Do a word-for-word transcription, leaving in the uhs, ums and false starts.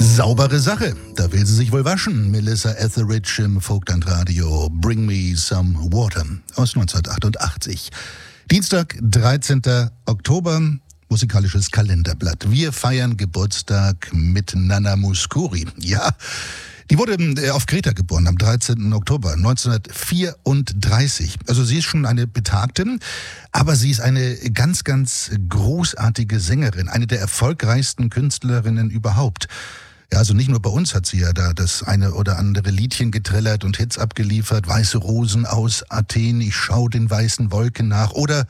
Saubere Sache, da will sie sich wohl waschen. Melissa Etheridge im Vogtlandradio Bring Me Some Water aus neunzehnhundertachtundachtzig. Dienstag, dreizehnter Oktober, musikalisches Kalenderblatt. Wir feiern Geburtstag mit Nana Mouskouri. Ja, die wurde auf Kreta geboren am dreizehnten Oktober neunzehnhundertvierunddreißig. Also sie ist schon eine Betagte, aber sie ist eine ganz, ganz großartige Sängerin, eine der erfolgreichsten Künstlerinnen überhaupt. Ja, also nicht nur bei uns hat sie ja da das eine oder andere Liedchen getrillert und Hits abgeliefert. Weiße Rosen aus Athen, ich schau den weißen Wolken nach. Oder